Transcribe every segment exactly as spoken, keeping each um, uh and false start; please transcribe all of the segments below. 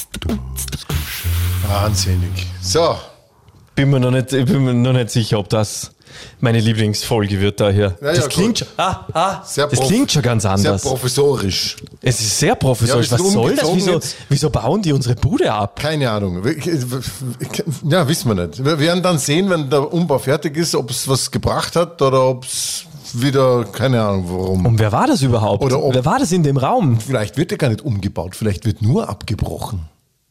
Wahnsinnig. So. Bin mir noch nicht, ich bin mir noch nicht sicher, ob das meine Lieblingsfolge wird da hier. Ja, das ja, klingt, schon, ah, ah, sehr das prof- klingt schon ganz anders. Sehr professorisch. Es ist sehr professorisch. Ja, wir Was sind soll das? umgezogen Wieso, jetzt. wieso bauen die unsere Bude ab? Keine Ahnung. Ja, wissen wir nicht. Wir werden dann sehen, wenn der Umbau fertig ist, ob es was gebracht hat oder ob es wieder, keine Ahnung warum. Und wer war das überhaupt? Oder ob- wer war das in dem Raum? Vielleicht wird er gar nicht umgebaut, vielleicht wird nur abgebrochen.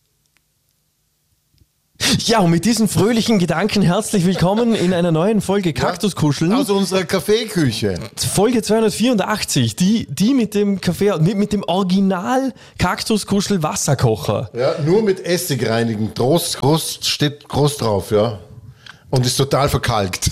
Ja, und mit diesen fröhlichen Gedanken herzlich willkommen in einer neuen Folge Kaktuskuscheln. Aus unserer Kaffeeküche. Folge zweihundertvierundachtzig, die, die mit dem Kaffee, mit, mit dem Original Kaktuskuschel Wasserkocher. Ja, nur mit Essig reinigen. Groß, groß steht groß drauf, ja. Und ist total verkalkt.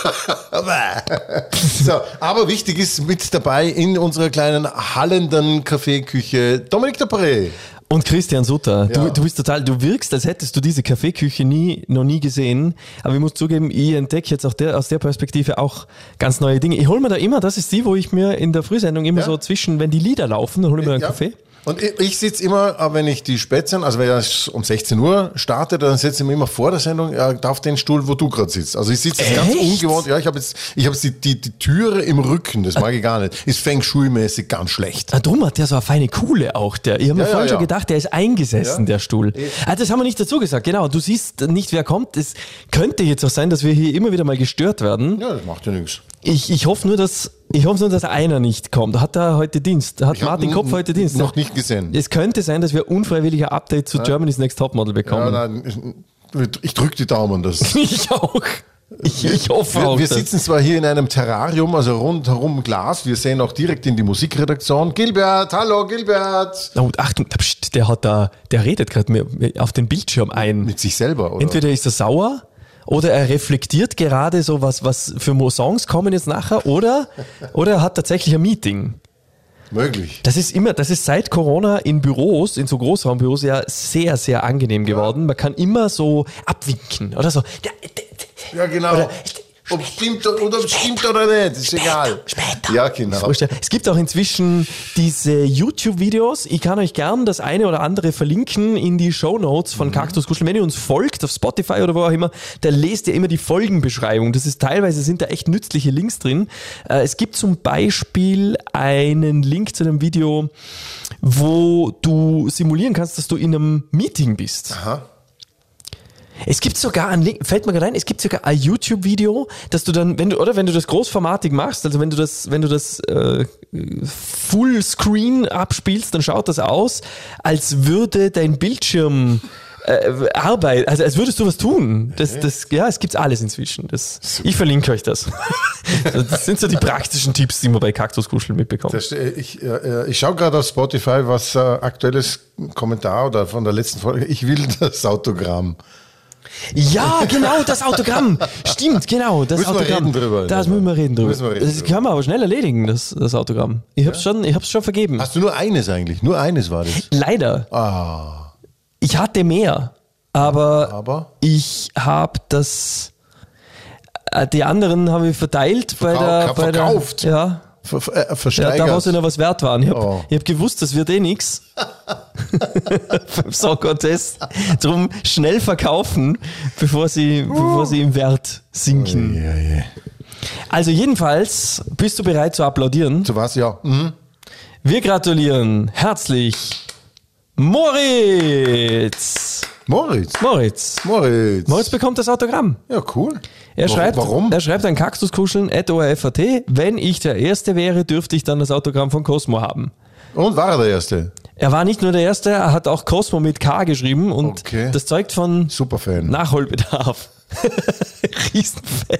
So, aber wichtig ist mit dabei in unserer kleinen hallenden Kaffeeküche Dominik Depré. Und Christian Sutter, Ja. du, du bist total, du wirkst, als hättest du diese Kaffeeküche nie, noch nie gesehen. Aber ich muss zugeben, ich entdecke jetzt auch der, aus der Perspektive auch ganz neue Dinge. Ich hole mir da immer, das ist die, wo ich mir in der Frühsendung immer Ja. so zwischen, wenn die Lieder laufen, dann hole ich mir einen Ja. Kaffee. Und ich, ich sitze immer, äh, wenn ich die Spätzchen, also wenn es um sechzehn Uhr startet, dann setze ich mich immer vor der Sendung äh, auf den Stuhl, wo du gerade sitzt. Also ich sitze jetzt ganz Echt? ungewohnt. Ja, ich habe jetzt, ich habe jetzt die, die, die Türe im Rücken, das mag ich gar nicht. Ist Feng Shui-mäßig ganz schlecht. Ah, drum hat der so eine feine Kuhle auch, der. Ich habe mir Ja, ja, vorhin schon ja. gedacht, der ist eingesessen, Ja. der Stuhl. Ah, das haben wir nicht dazu gesagt, genau. Du siehst nicht, wer kommt. Es könnte jetzt auch sein, dass wir hier immer wieder mal gestört werden. Ja, das macht ja nichts. Ich, ich hoffe nur, dass, ich hoffe nur, dass einer nicht kommt. Hat er heute Dienst? Hat Ich hab Martin n- Kopf heute Dienst? Noch nicht gesehen. Es könnte sein, dass wir unfreiwilliger Update zu Germany's Next Topmodel Ja, bekommen. nein, ich drücke die Daumen. Das. Ich auch. Ich, ich hoffe Wir, auch. wir dass- sitzen zwar hier in einem Terrarium, also rundherum Glas. Wir sehen auch direkt in die Musikredaktion. Gilbert, hallo Gilbert. Oh, Achtung, pst, der hat da, der redet gerade mir auf den Bildschirm ein. Mit sich selber, oder? Entweder ist er sauer oder er reflektiert gerade so, was, was für Mo- Songs kommen jetzt nachher, oder, oder er hat tatsächlich ein Meeting. Möglich. Das ist immer, das ist seit Corona in Büros, in so Großraumbüros ja sehr, sehr angenehm geworden. Man kann immer so abwinken oder so. Ja, genau. Oder- ob es stimmt oder ob es stimmt oder nicht, ist egal. Später. Ja, genau. Es gibt auch inzwischen diese YouTube-Videos. Ich kann euch gern das eine oder andere verlinken in die Shownotes von Kaktuskuscheln. Wenn ihr uns folgt auf Spotify oder wo auch immer, da lest ihr immer die Folgenbeschreibung. Das ist teilweise sind da echt nützliche Links drin. Äh, Es gibt zum Beispiel einen Link zu einem Video, wo du simulieren kannst, dass du in einem Meeting bist. Aha. Es gibt sogar ein Link, fällt mir gerade ein, es gibt sogar ein YouTube-Video, dass du dann, wenn du, oder wenn du das großformatig machst, also wenn du das, wenn du das äh, Fullscreen abspielst, dann schaut das aus, als würde dein Bildschirm äh, arbeiten, also als würdest du was tun. Das, das, ja, es gibt's alles inzwischen. Das, ich verlinke euch das. Das sind so die praktischen Tipps, die man bei Kaktuskuscheln mitbekommt. Das, äh, ich äh, ich schaue gerade auf Spotify, was äh, aktuelles Kommentar oder von der letzten Folge. Ich will das Autogramm. Ja, genau, das Autogramm. Stimmt, genau, das Müssen wir Autogramm. reden drüber. Das müssen wir reden drüber. Müssen wir reden das drüber. kann man aber schnell erledigen, das, das Autogramm. Ich hab's schon, ich hab's schon vergeben. Hast du nur eines eigentlich? Nur eines war das. Leider. Ah, Ich hatte mehr, aber, aber? ich habe das, äh, die anderen habe ich verteilt bei Verkau- der, ka- bei verkauft. der, ja. Ver, äh, Ja, versteigert. da, wo sie noch was wert waren. Ich habe Oh. hab gewusst, das wird eh nix. Beim Song Contest. Drum schnell verkaufen, bevor sie, bevor sie im Wert sinken. Ja, ja. Also jedenfalls, bist du bereit zu applaudieren? Zu was? Ja. Mhm. Wir gratulieren herzlich Moritz. Moritz. Moritz. Moritz. Moritz bekommt das Autogramm. Ja, cool. Er Warum- schreibt, Warum? er schreibt an kaktuskuscheln at o r f punkt a t. Wenn ich der Erste wäre, dürfte ich dann das Autogramm von Cosmo haben. Und war er der Erste? Er war nicht nur der Erste, er hat auch Cosmo mit K geschrieben und Okay. das zeugt von Superfan. Nachholbedarf. Riesenfan.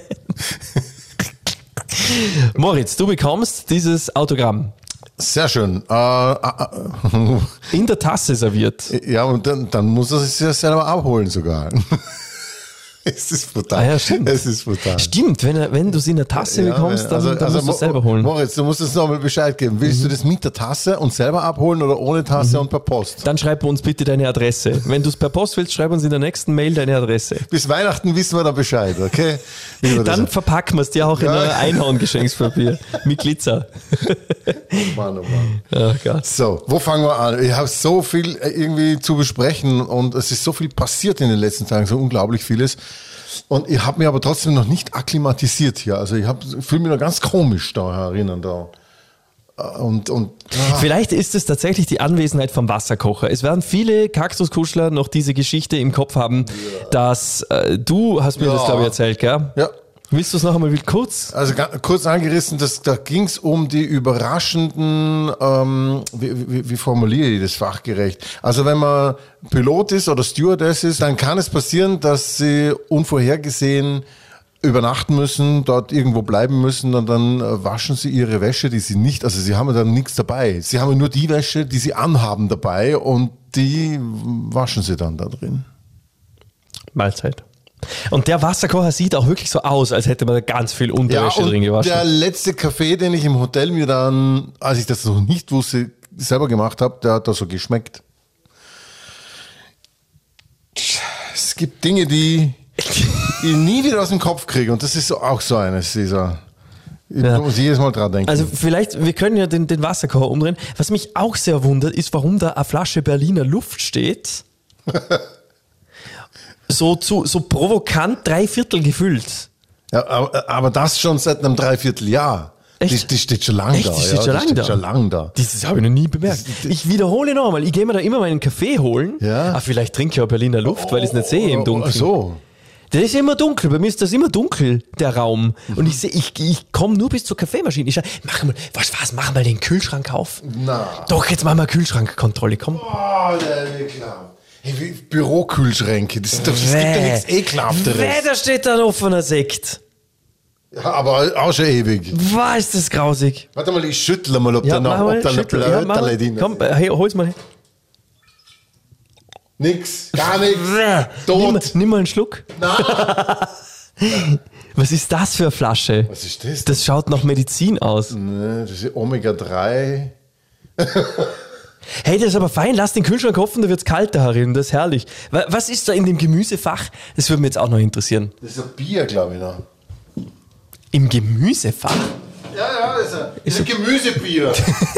Moritz, du bekommst dieses Autogramm Sehr schön. Äh, äh, in der Tasse serviert. äh, ja, und dann, dann muss er sich ja selber abholen sogar. Es ist brutal. Ah ja, stimmt. Es ist brutal. Stimmt, wenn, wenn du sie in der Tasse Ja, bekommst, dann, also, dann also musst du es Mo- selber holen. Moritz, du musst uns nochmal Bescheid geben. Willst du das mit der Tasse und selber abholen oder ohne Tasse und per Post? Dann schreib uns bitte deine Adresse. Wenn du es per Post willst, schreib uns in der nächsten Mail deine Adresse. Bis Weihnachten wissen wir dann Bescheid, okay? Wie wir das- Dann verpacken wir es dir auch in Ja. ein Einhorngeschenkspapier mit Glitzer. Mann, oh Mann. Oh Gott. So, wo fangen wir an? Ich habe so viel äh, irgendwie zu besprechen und es ist so viel passiert in den letzten Tagen, so unglaublich vieles. Und ich habe mich aber trotzdem noch nicht akklimatisiert hier. Also ich fühle mich noch ganz komisch da herinnen da. Und, und ah. Vielleicht ist es tatsächlich die Anwesenheit vom Wasserkocher. Es werden viele Kaktuskuschler noch diese Geschichte im Kopf haben, dass äh, du hast mir Ja. das, glaube ich, erzählt, gell? Ja. Willst du es noch einmal kurz? Also ga- kurz angerissen, das, da ging es um die überraschenden, ähm, wie, wie, wie formuliere ich das fachgerecht? Also wenn man Pilot ist oder Stewardess ist, dann kann es passieren, dass sie unvorhergesehen übernachten müssen, dort irgendwo bleiben müssen und dann äh, waschen sie ihre Wäsche, die sie nicht, also sie haben dann nichts dabei. Sie haben nur die Wäsche, die sie anhaben dabei und die waschen sie dann da drin. Mahlzeit. Und der Wasserkocher sieht auch wirklich so aus, als hätte man da ganz viel Unterwäsche und drin gewaschen. der letzte Kaffee, den ich im Hotel mir dann, als ich das noch nicht wusste, selber gemacht habe, der hat da so geschmeckt. Es gibt Dinge, die ich nie wieder aus dem Kopf kriege und das ist so, auch so eines dieser. Ich Ja. muss jedes Mal dran denken. Also vielleicht, wir können ja den, den Wasserkocher umdrehen. Was mich auch sehr wundert, ist, warum da eine Flasche Berliner Luft steht. so, zu, so provokant drei Viertel gefüllt. ja, aber, aber das schon seit einem Dreivierteljahr. Die, Echt? die steht schon lange Echt? da. Die steht ja, schon die lang steht da? schon lang da. Das habe ich noch nie bemerkt. Ich wiederhole nochmal, ich gehe mir da immer meinen Kaffee holen. Ja. Ah, vielleicht trinke ich auch Berliner Luft, weil ich es nicht sehe im Dunkeln. Ach so. Der ist ja immer dunkel, bei mir ist das immer dunkel, der Raum. Und ich sehe, ich, ich komme nur bis zur Kaffeemaschine. Ich sage, mach mal, was, was, mach mal den Kühlschrank auf. Na. Doch, jetzt machen wir Kühlschrankkontrolle, komm. Oh, der ekelhaft. Hey, wie Bürokühlschränke, das, ist doch, das gibt ja nichts Ekelhafteres. Weh, da steht da ein offener Sekt. Ja, aber auch schon ewig. Was ist das grausig? Warte mal, ich schüttle mal, ob da noch, mach mal, ob da eine schüttel. Ja, mach mal. Blöterle drin ist. Komm, hey, hol's mal her. Nix, gar nichts. Nimm, Tot. nimm mal einen Schluck. Was ist das für eine Flasche? Was ist das? Das schaut nach Medizin aus. Ne, das ist Omega drei. Hey, das ist aber fein, lass den Kühlschrank offen, da wird's kalt da herin, das ist herrlich. Wa- Was ist da in dem Gemüsefach? Das würde mich jetzt auch noch interessieren. Das ist ein Bier, glaube ich noch. Im Gemüsefach? Ja, ja, das ist ein, das ist ein Gemüsebier.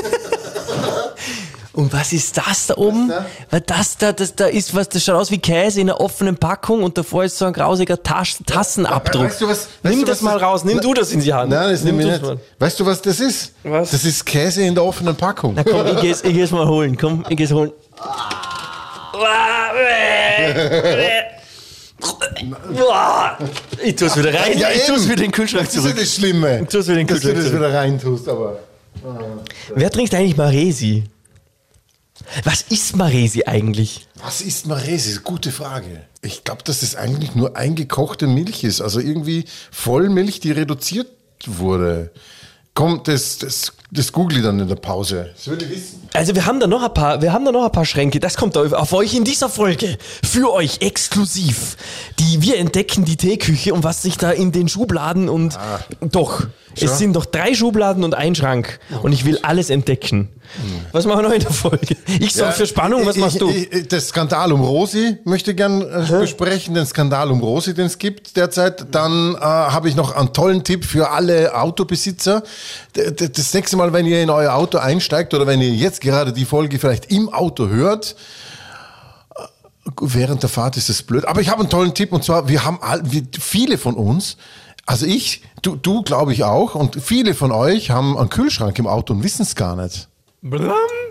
Und was ist das da oben? da? Weil das da, das da ist was, das schaut aus wie Käse in einer offenen Packung und davor ist so ein grausiger Tasch, Tassenabdruck. Weißt du was- weißt nimm du, das was mal das- raus, nimm Na- du das in die Hand. Nein, das nimm nehme ich du's nicht. mal. Weißt du, was das ist? Was? Das ist Käse in der offenen Packung. Na komm, ich geh's, ich geh's mal holen. Komm, ich geh's holen. Ich tu's wieder rein. Ja, ich tu's eben. wieder in den Kühlschrank Das ist ja zurück. das Schlimme, Tu es wieder in den dass du Kühlschrank das zurück. wieder reintust, aber... Wer trinkt eigentlich Maresi? Was ist Maresi eigentlich? Was ist Maresi? Gute Frage. Ich glaube, dass das eigentlich nur eingekochte Milch ist. Also irgendwie Vollmilch, die reduziert wurde. Komm, das, das, das google ich dann in der Pause. Das will ich wissen. Also wir haben da noch ein paar, wir haben da noch ein paar Schränke. Das kommt auf auf euch in dieser Folge. Für euch exklusiv. Die, wir entdecken die Teeküche und was sich da in den Schubladen und doch. Schon? Es sind doch drei Schubladen und ein Schrank. Und ich will alles entdecken. Was machen wir noch in der Folge? Ich sorge für Spannung, was ich, machst du? Ich, ich, das Skandal um Rosi möchte ich gern äh, besprechen, den Skandal um Rosi, den es gibt derzeit. Dann äh, habe ich noch einen tollen Tipp für alle Autobesitzer. D- d- Das nächste Mal, wenn ihr in euer Auto einsteigt oder wenn ihr jetzt gerade die Folge vielleicht im Auto hört, äh, während der Fahrt ist das blöd. Aber ich habe einen tollen Tipp und zwar, wir haben all, wir, viele von uns, also ich, du, du glaube ich auch und viele von euch haben einen Kühlschrank im Auto und wissen es gar nicht. Blam.